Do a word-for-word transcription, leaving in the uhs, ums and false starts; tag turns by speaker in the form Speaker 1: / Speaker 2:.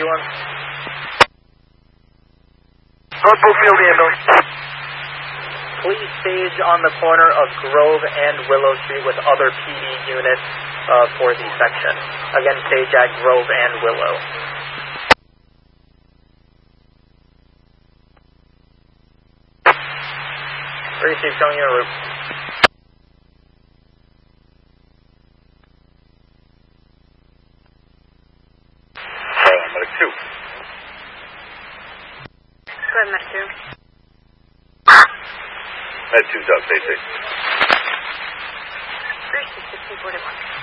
Speaker 1: you one.
Speaker 2: Northville Field ambulance.
Speaker 1: Please stage on the corner of Grove and Willow Street with other P D units uh, for the section. Again, stage at Grove and Willow. Receive, showing you a route.
Speaker 2: Medic two.
Speaker 3: Go ahead, Medic two.
Speaker 2: Med two, Doug, stay safe.
Speaker 3: three six six forty-one.